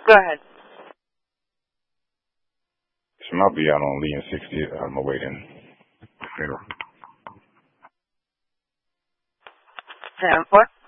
Go ahead. I'll be out on Lee and 60th on my way in. Later. 10-4.